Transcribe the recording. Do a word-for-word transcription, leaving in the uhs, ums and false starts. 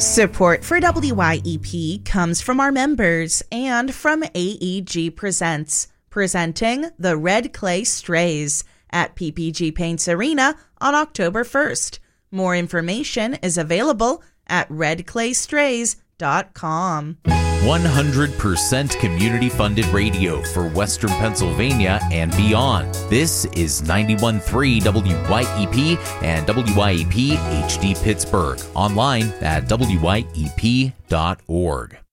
Support for W Y E P comes from our members and from A E G Presents, presenting the Red Clay Strays at P P G Paints Arena on October first. More information is available at red clay strays dot com. one hundred percent community-funded radio for Western Pennsylvania and beyond. This is ninety-one point three W Y E P and W Y E P H D Pittsburgh. Online at W Y E P dot org.